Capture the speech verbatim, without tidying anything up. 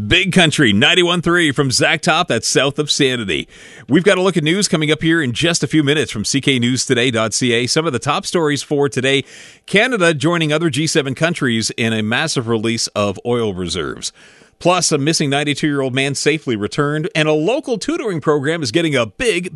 Big Country ninety-one point three from Zach Top, that's south of Sanity. We've got a look at news coming up here in just a few minutes from c k news today dot c a. Some of the top stories for today: Canada joining other G seven countries in a massive release of oil reserves. Plus, a missing ninety-two-year-old man safely returned, and a local tutoring program is getting a big